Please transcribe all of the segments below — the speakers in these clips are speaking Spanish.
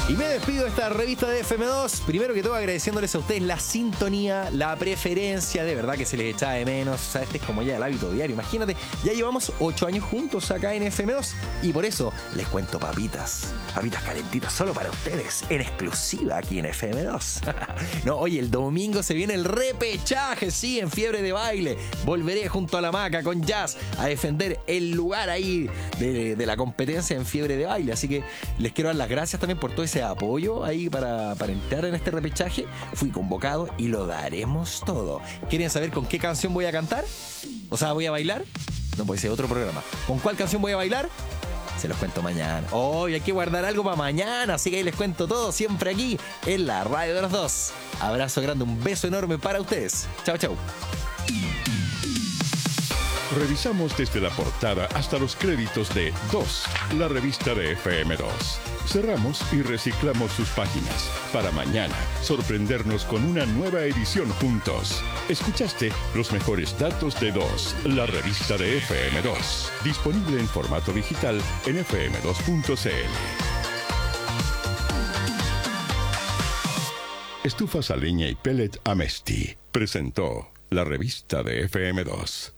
Y me despido de esta revista de FM2. Primero que todo agradeciéndoles a ustedes la sintonía, la preferencia, de verdad que se les echaba de menos. O sea, este es como ya el hábito diario. Imagínate, ya llevamos 8 años juntos acá en FM2 y por eso les cuento papitas calentitas solo para ustedes, en exclusiva aquí en FM2. No, oye, el domingo se viene el repechaje, sí, en Fiebre de Baile. Volveré junto a la Maca con Jazz a defender el lugar ahí de la competencia en Fiebre de Baile. Así que les quiero dar las gracias también por todo ese apoyo ahí para entrar en este repechaje. Fui convocado y lo daremos todo. ¿Quieren saber con qué canción voy a cantar? O sea, ¿voy a bailar? No, puede ser otro programa. ¿Con cuál canción voy a bailar? Se los cuento mañana. Hoy hay que guardar algo para mañana, así que ahí les cuento todo, siempre aquí en la radio de los dos. Abrazo grande, un beso enorme para ustedes. Chao, chao. Revisamos desde la portada hasta los créditos de Dos, la revista de FM2. Cerramos y reciclamos sus páginas para mañana sorprendernos con una nueva edición juntos. Escuchaste los mejores datos de Dos, la revista de FM2. Disponible en formato digital en fm2.cl. Estufas a leña y pellet Amesti presentó la revista de FM2.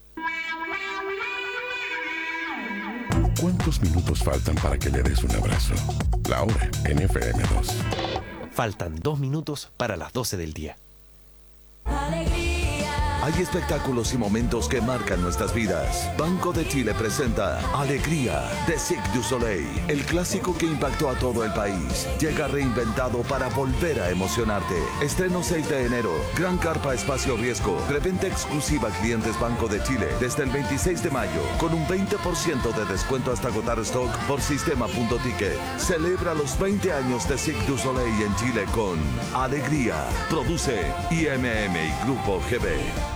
¿Cuántos minutos faltan para que le des un abrazo? La hora en FM2. Faltan 2 minutos para las 12 del día. Hay espectáculos y momentos que marcan nuestras vidas. Banco de Chile presenta Alegría de Cirque du Soleil, el clásico que impactó a todo el país. Llega reinventado para volver a emocionarte. Estreno 6 de enero. Gran carpa espacio riesgo. Preventa exclusiva a clientes Banco de Chile desde el 26 de mayo con un 20% de descuento hasta agotar stock por sistema.ticket. Celebra los 20 años de Cirque du Soleil en Chile con Alegría. Produce IMM y Grupo GB.